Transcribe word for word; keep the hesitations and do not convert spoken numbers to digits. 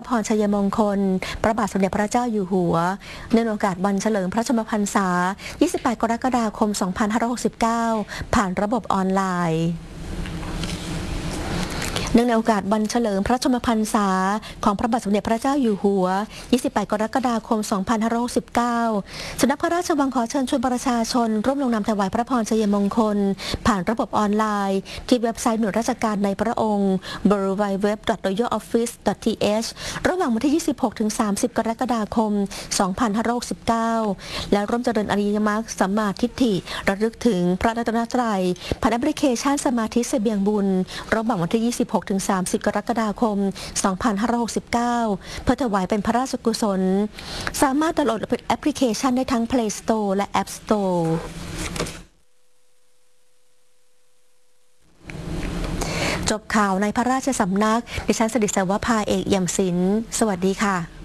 พรชัยมงคลพระบาทสมเด็จพระเจ้าอยู่หัวเนื่องในโอกาสวันเฉลิมพระชนมพรรษา ยี่สิบแปด กรกฎาคม สองพันห้าร้อยหกสิบเก้า ผ่านระบบออนไลน์เนื่องในโอกาสวันเฉลิมพระชนมพรรษาของพระบาทสมเด็จพระเจ้าอยู่หัว ยี่สิบแปด กรกฎาคม สองพันห้าร้อยหกสิบเก้า สำนักพระราชวังขอเชิญชวนประชาชนร่วมลงนามถวายพระพรชัยมงคลผ่านระบบออนไลน์ที่เว็บไซต์หน่วยราชการในพระองค์ ดับเบิลยู ดับเบิลยู ดับเบิลยู ดับเบิลยู ดอท รอยัล ออฟฟิศ ดอท ที เอช ระหว่างวันที่ ยี่สิบหกถึงสามสิบ กรกฎาคม สองพันห้าร้อยหกสิบเก้า และร่วมเจริญอริยมรรคสัมมาทิฏฐิระลึกถึงพระรัตนตรัยผ่านแอปพลิเคชันสมาธิเสบียงบุญระหว่างวันที่ ยี่สิบหกถึงสามสิบ กรกฎาคม สองพันห้าร้อยหกสิบเก้า เพื่อถวายเป็นพระราชกุศลสามารถดาวน์โหลดแอปพลิเคชันได้ทั้ง Play Store และ App Store จบข่าวในพระราชสำนักดิฉันสดิษฐวภาเอกเอี่ยมศิลป์สวัสดีค่ะ